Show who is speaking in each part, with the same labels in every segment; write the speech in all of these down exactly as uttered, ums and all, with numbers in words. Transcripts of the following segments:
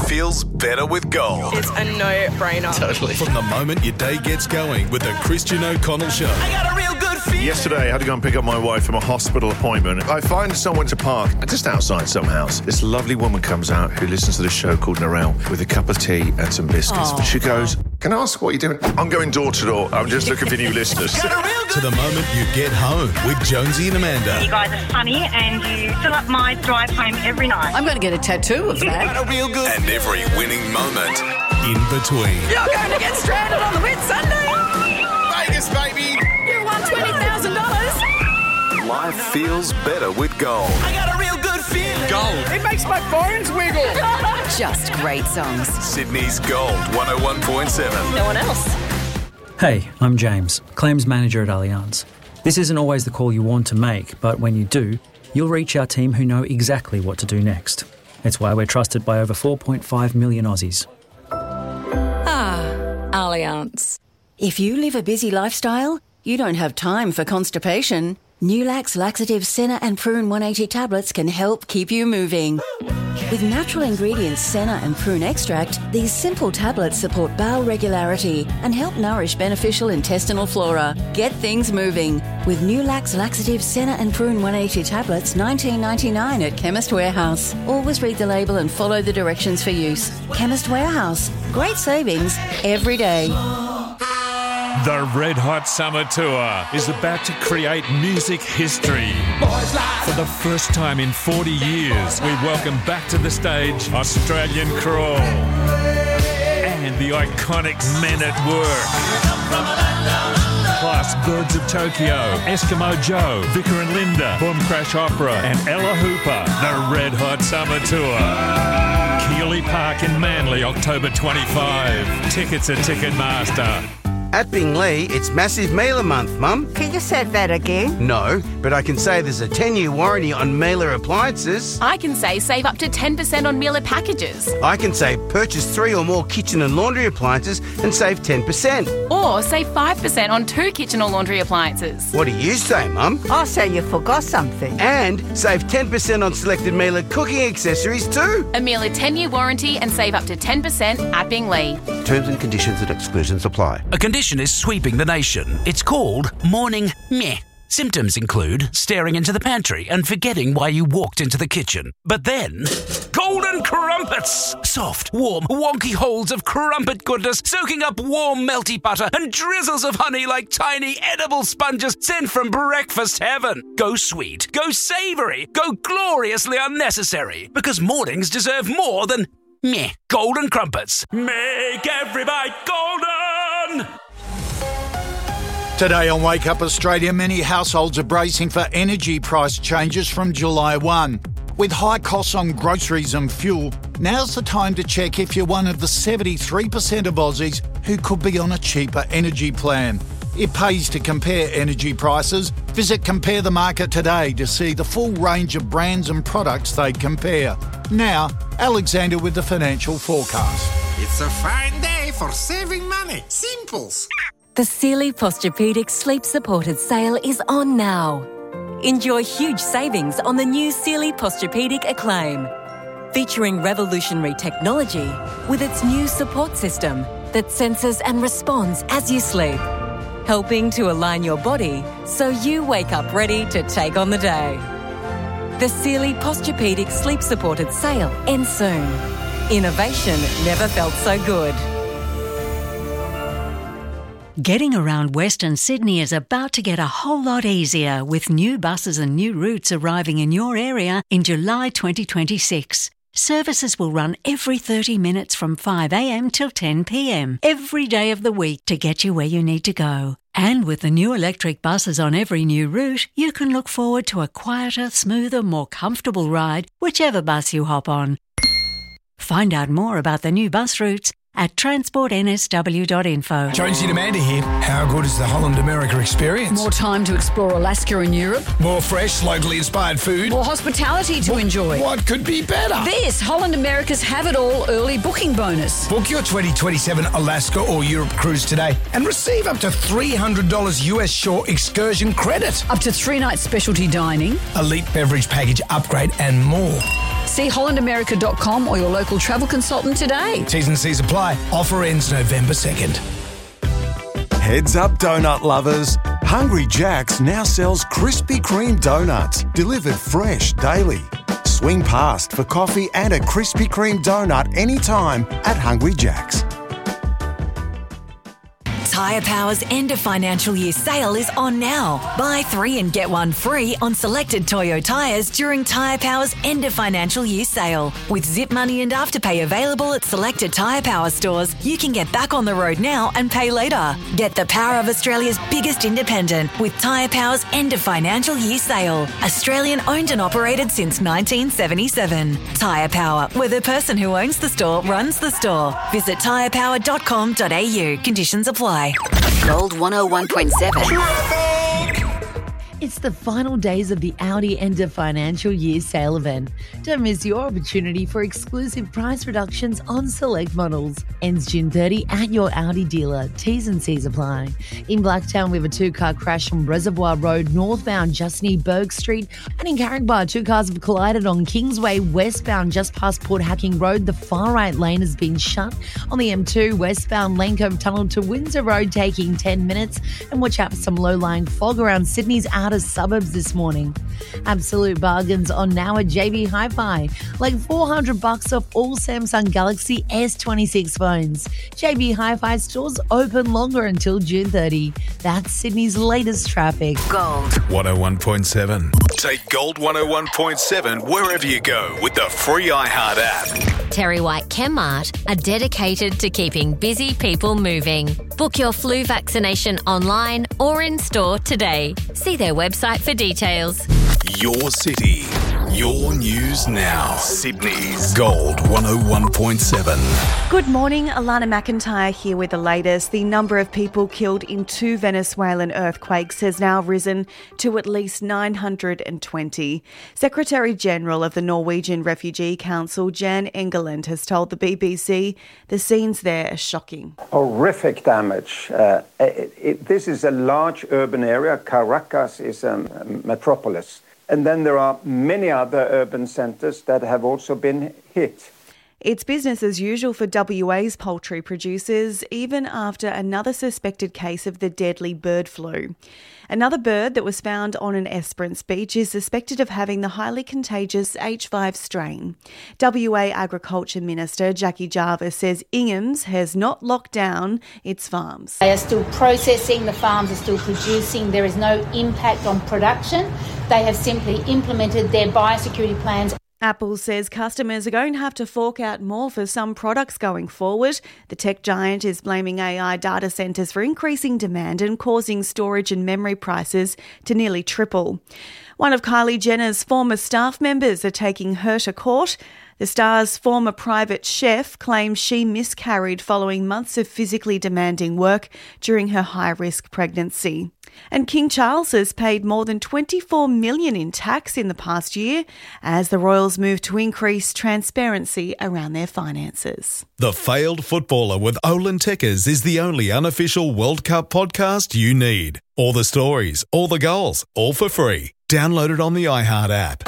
Speaker 1: feels better with gold.
Speaker 2: It's a no-brainer.
Speaker 3: Totally.
Speaker 1: From the moment your day gets going with the Christian O'Connell Show.
Speaker 2: I got a real good feeling.
Speaker 4: Yesterday, I had to go and pick up my wife from a hospital appointment. I find someone to park just outside some house. This lovely woman comes out who listens to the show called Narelle with a cup of tea and some biscuits. But she goes, "Can I ask what you're doing?" "I'm going door to door. I'm just looking for new listeners."
Speaker 2: Got a real good
Speaker 1: To the moment you get home with Jonesy and Amanda.
Speaker 5: You guys are funny and you fill up my drive home every night.
Speaker 6: I'm going to get a tattoo of that.
Speaker 2: Got a real good
Speaker 1: And every winning moment in between.
Speaker 6: You're going to get stranded on the Whit Sunday.
Speaker 1: Vegas, baby!
Speaker 6: You won twenty thousand dollars.
Speaker 1: Life feels better with gold.
Speaker 2: I got a real good feeling.
Speaker 1: Gold.
Speaker 6: It makes my bones wiggle. Just great songs.
Speaker 1: Sydney's Gold one oh one point seven.
Speaker 6: No one else.
Speaker 7: Hey, I'm James, Claims Manager at Allianz. This isn't always the call you want to make, but when you do, you'll reach our team who know exactly what to do next. It's why we're trusted by over four point five million Aussies.
Speaker 6: Ah, Allianz. If you live a busy lifestyle, you don't have time for constipation. Nulax Laxative Senna and Prune one eighty tablets can help keep you moving. With natural ingredients Senna and Prune extract, these simple tablets support bowel regularity and help nourish beneficial intestinal flora. Get things moving with Nulax Laxative Senna and Prune one eighty tablets, nineteen ninety-nine at Chemist Warehouse. Always read the label and follow the directions for use. Chemist Warehouse. Great savings every day.
Speaker 8: The Red Hot Summer Tour is about to create music history. For the first time in forty years, we welcome back to the stage Australian Crawl and the iconic Men at Work. Plus Birds of Tokyo, Eskimo Joe, Vicar and Linda, Boom Crash Opera and Ella Hooper. The Red Hot Summer Tour. Keeley Park in Manly, October twenty-fifth. Tickets at Ticketmaster.
Speaker 9: At Bingley, it's Massive Mailer Month, Mum.
Speaker 5: Can you say that again?
Speaker 9: No, but I can say there's a ten-year warranty on Mailer appliances.
Speaker 10: I can say save up to ten percent on Mailer packages.
Speaker 9: I can say purchase three or more kitchen and laundry appliances and save ten percent.
Speaker 10: Or save five percent on two kitchen or laundry appliances.
Speaker 9: What do you say, Mum?
Speaker 5: I say you forgot something.
Speaker 9: And save ten percent on selected Mailer cooking accessories too.
Speaker 10: A Mailer ten-year warranty and save up to ten percent at Bingley.
Speaker 9: Terms and conditions and exclusions apply.
Speaker 11: A condition is sweeping the nation. It's called morning meh. Symptoms include staring into the pantry and forgetting why you walked into the kitchen. But then, golden crumpets! Soft, warm, wonky holes of crumpet goodness soaking up warm, melty butter and drizzles of honey like tiny edible sponges sent from breakfast heaven. Go sweet, go savoury, go gloriously unnecessary. Because mornings deserve more than meh. Golden crumpets.
Speaker 8: Make every bite golden!
Speaker 12: Today on Wake Up Australia, many households are bracing for energy price changes from July first. With high costs on groceries and fuel, now's the time to check if you're one of the seventy-three percent of Aussies who could be on a cheaper energy plan. It pays to compare energy prices. Visit Compare the Market today to see the full range of brands and products they compare. Now, Alexander with the financial forecast.
Speaker 13: It's a fine day for saving money. Simples.
Speaker 14: The Sealy Posturepedic Sleep Supported sale is on now. Enjoy huge savings on the new Sealy Posturepedic Acclaim, featuring revolutionary technology with its new support system that senses and responds as you sleep, helping to align your body so you wake up ready to take on the day. The Sealy Posturepedic Sleep Supported sale ends soon. Innovation never felt so good.
Speaker 15: Getting around Western Sydney is about to get a whole lot easier with new buses and new routes arriving in your area in July twenty twenty-six. Services will run every thirty minutes from five a m till ten p m every day of the week to get you where you need to go. And with the new electric buses on every new route, you can look forward to a quieter, smoother, more comfortable ride, whichever bus you hop on. Find out more about the new bus routes at transport n s w dot info.
Speaker 16: Jonesy and Amanda here. How good is the Holland America experience?
Speaker 6: More time to explore Alaska and Europe.
Speaker 16: More fresh, locally inspired food.
Speaker 6: More hospitality to
Speaker 16: what,
Speaker 6: enjoy.
Speaker 16: What could be better?
Speaker 6: This Holland America's Have It All early booking bonus.
Speaker 16: Book your twenty twenty-seven Alaska or Europe cruise today and receive up to three hundred dollars U S shore excursion credit.
Speaker 6: Up to three nights specialty dining.
Speaker 16: Elite beverage package upgrade and more.
Speaker 3: See holland america dot com or your local travel consultant today.
Speaker 16: T's and C's apply. Offer ends November second.
Speaker 1: Heads up, donut lovers. Hungry Jack's now sells Krispy Kreme donuts, delivered fresh daily. Swing past for coffee and a Krispy Kreme donut anytime at Hungry Jack's.
Speaker 14: Tyre Power's end of financial year sale is on now. Buy three and get one free on selected Toyo tyres during Tyre Power's end of financial year sale. With Zip Money and Afterpay available at selected Tyre Power stores, you can get back on the road now and pay later. Get the power of Australia's biggest independent with Tyre Power's end of financial year sale. Australian owned and operated since nineteen seventy-seven. Tyre Power, where the person who owns the store runs the store. Visit tyre power dot com dot a u. Conditions apply.
Speaker 17: Gold one oh one point seven.
Speaker 18: It's the final days of the Audi end of financial year sale event. Don't miss your opportunity for exclusive price reductions on select models. Ends June thirtieth at your Audi dealer. T's and C's apply. In Blacktown, we have a two-car crash on Reservoir Road, northbound just near Berg Street. And in Carrickbar, two cars have collided on Kingsway, westbound just past Port Hacking Road. The far right lane has been shut. On the M two, westbound Lane Cove Tunnel to Windsor Road, taking ten minutes. And watch out for some low-lying fog around Sydney's outer suburbs this morning. Absolute bargains on now at J B Hi-Fi. Like four hundred bucks off all Samsung Galaxy S twenty-six phones. J B Hi-Fi stores open longer until June thirtieth. That's Sydney's latest traffic.
Speaker 17: Gold
Speaker 1: one oh one point seven. Take Gold one oh one point seven wherever you go with the free iHeart app.
Speaker 19: Terry White Chemmart are dedicated to keeping busy people moving. Book your flu vaccination online or in store today. See their website for details.
Speaker 1: Your city, your news now. Sydney's Gold one oh one point seven.
Speaker 20: Good morning, Alana McIntyre here with the latest. The number of people killed in two Venezuelan earthquakes has now risen to at least nine hundred twenty. Secretary-General of the Norwegian Refugee Council, Jan Egeland, has told the B B C the scenes there are shocking.
Speaker 21: Horrific damage. Uh, it, it, this is a large urban area. Caracas is a metropolis. And then there are many other urban centres that have also been hit.
Speaker 20: It's business as usual for W A's poultry producers, even after another suspected case of the deadly bird flu. Another bird that was found on an Esperance beach is suspected of having the highly contagious H five strain. W A Agriculture Minister Jackie Jarvis says Ingham's has not locked down its farms.
Speaker 22: They are still processing, the farms are still producing, there is no impact on production. They have simply implemented their biosecurity plans.
Speaker 20: Apple says customers are going to have to fork out more for some products going forward. The tech giant is blaming A I data centres for increasing demand and causing storage and memory prices to nearly triple. One of Kylie Jenner's former staff members are taking her to court. The star's former private chef claims she miscarried following months of physically demanding work during her high-risk pregnancy. And King Charles has paid more than twenty-four million dollars in tax in the past year as the royals move to increase transparency around their finances.
Speaker 1: The Failed Footballer with Olin Teckers is the only unofficial World Cup podcast you need. All the stories, all the goals, all for free. Download it on the iHeart app.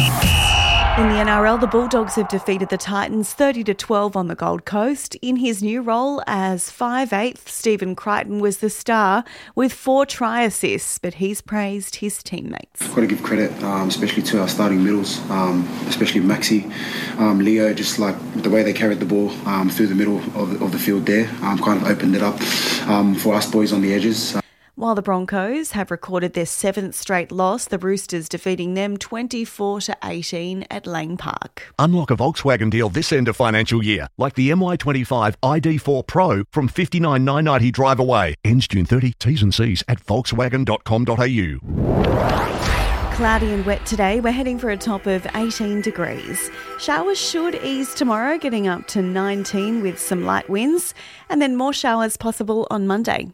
Speaker 20: In the N R L, the Bulldogs have defeated the Titans thirty to twelve on the Gold Coast. In his new role as five eighth, Stephen Crichton was the star with four try assists, but he's praised his teammates.
Speaker 23: I've got to give credit, um, especially to our starting middles, um, especially Maxi, um, Leo, just like the way they carried the ball um, through the middle of, of the field there, um, kind of opened it up um, for us boys on the edges.
Speaker 20: While the Broncos have recorded their seventh straight loss, the Roosters defeating them twenty-four to eighteen at Lang Park.
Speaker 24: Unlock a Volkswagen deal this end of financial year, like the M Y twenty-five I D four Pro from fifty-nine thousand nine hundred ninety drive away. Ends June thirtieth. T's and C's at volkswagen dot com dot a u.
Speaker 20: Cloudy and wet today. We're heading for a top of eighteen degrees. Showers should ease tomorrow, getting up to nineteen with some light winds, and then more showers possible on Monday.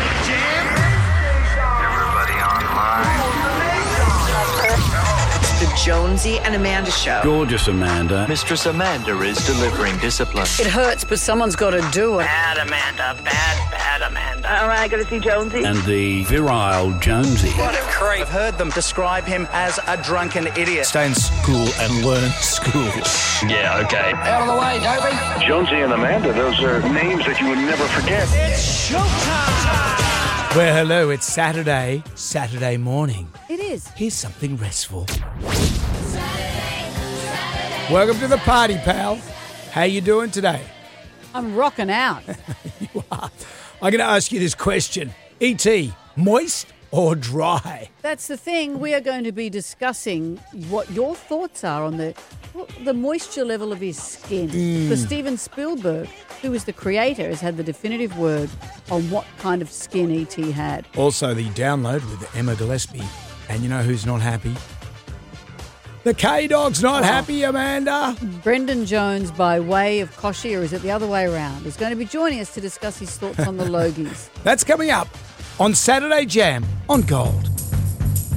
Speaker 25: The
Speaker 2: Jonesy and Amanda Show.
Speaker 4: Gorgeous Amanda.
Speaker 5: Mistress Amanda is delivering discipline.
Speaker 3: It hurts, but someone's got to do it.
Speaker 7: Bad Amanda, bad, bad Amanda.
Speaker 2: All right, got to see Jonesy.
Speaker 4: And the virile Jonesy.
Speaker 7: What a creep.
Speaker 25: I've heard them describe him as a drunken idiot.
Speaker 26: Stay in school and learn school.
Speaker 5: Yeah, okay.
Speaker 7: Out of the way, Toby.
Speaker 5: Jonesy and Amanda, those are names that you would never forget.
Speaker 7: It's showtime.
Speaker 26: Well, hello, it's Saturday, Saturday morning.
Speaker 27: It is.
Speaker 26: Here's something restful. Saturday, Saturday. Welcome to the party, pal. How you doing today?
Speaker 27: I'm rocking out.
Speaker 26: You are. I'm going to ask you this question. E T, moist or dry?
Speaker 27: That's the thing. We are going to be discussing what your thoughts are on the the moisture level of his skin.
Speaker 26: Mm.
Speaker 27: For Steven Spielberg, who is the creator, has had the definitive word on what kind of skin E T had.
Speaker 26: Also, the download with Emma Gillespie. And you know who's not happy? The K-Dog's not oh. happy, Amanda.
Speaker 27: Brendan Jones, by way of Koshi, or is it the other way around, is going to be joining us to discuss his thoughts on the Logies.
Speaker 26: That's coming up on Saturday Jam on Gold.